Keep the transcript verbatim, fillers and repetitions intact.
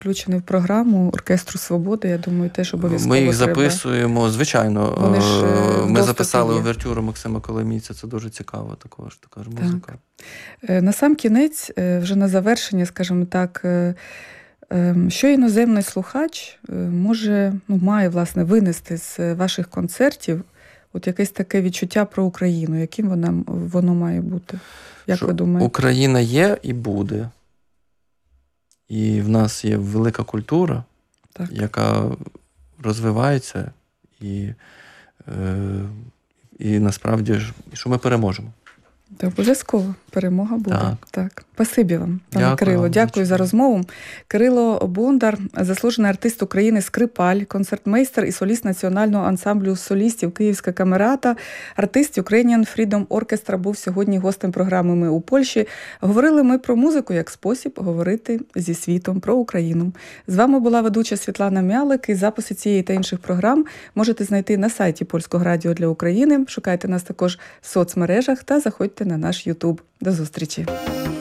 включений в програму Оркестру Свободи, я думаю, теж обов'язково Ми їх треба. записуємо, звичайно. Вони ж, е, в Ми доступі записали є. увертюру Максима Коломійця, це дуже цікаво також, така ж Так. музика. Е, На сам кінець, е, вже на завершення, скажімо так, е, е, що іноземний слухач е, може, ну, має, власне, винести з ваших концертів от якесь таке відчуття про Україну, яким вона, воно має бути? Як Що ви думаєте? Україна є і буде. І в нас є велика культура, Так. яка розвивається, і, е, і насправді, ж, що ми переможемо. Та обов'язково перемога буде. Так. Так. Спасибі вам, пане Дякую Кирило. вам, Дякую за звичайно. розмову. Кирило Бондар, заслужений артист України, скрипаль, концертмейстер і соліст національного ансамблю солістів Київська камерата, артист Ukrainian Freedom Orchestra, був сьогодні гостем програми «Ми у Польщі». Говорили ми про музику як спосіб говорити зі світом про Україну. З вами була ведуча Світлана Мялик, і записи цієї та інших програм можете знайти на сайті Польського радіо для України. Шукайте нас також в соцмережах та заходьте на наш Ютуб. До зустрічі!